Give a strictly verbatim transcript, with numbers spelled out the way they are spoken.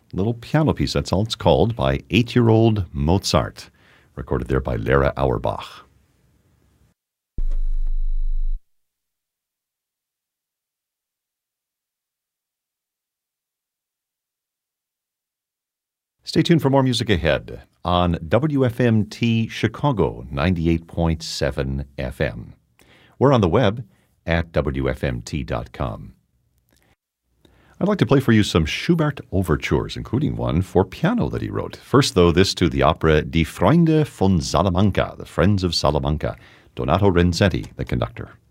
little piano piece, that's all it's called, by eight-year-old Mozart, recorded there by Lara Auerbach. Stay tuned for more music ahead on W F M T Chicago ninety-eight point seven F M. We're on the web at W F M T dot com. I'd like to play for you some Schubert overtures, including one for piano that he wrote. First, though, this to the opera Die Freunde von Salamanca, the Friends of Salamanca, Donato Renzetti, the conductor.